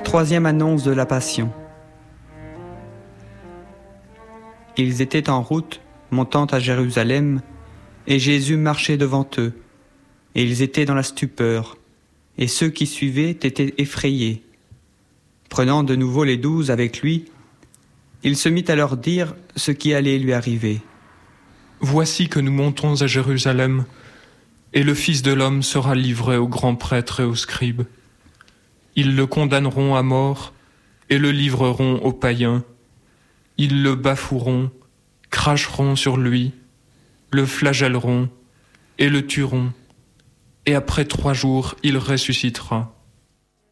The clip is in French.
Troisième annonce de la Passion. Ils étaient en route, montant à Jérusalem, et Jésus marchait devant eux, et ils étaient dans la stupeur, et ceux qui suivaient étaient effrayés. Prenant de nouveau les 12 avec lui, il se mit à leur dire ce qui allait lui arriver. « Voici que nous montons à Jérusalem, et le Fils de l'homme sera livré aux grands prêtres et aux scribes. Ils le condamneront à mort et le livreront aux païens. Ils le bafoueront, cracheront sur lui, le flagelleront et le tueront. Et après 3 jours, il ressuscitera. »